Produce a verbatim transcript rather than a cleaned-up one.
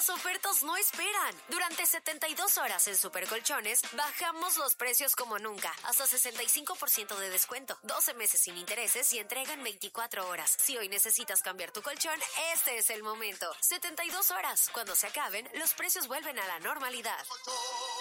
Las ofertas no esperan. Durante setenta y dos horas en Supercolchones bajamos los precios como nunca. Hasta sesenta y cinco por ciento de descuento. doce meses sin intereses y entrega en veinticuatro horas. Si hoy necesitas cambiar tu colchón, este es el momento. setenta y dos horas. Cuando se acaben, los precios vuelven a la normalidad.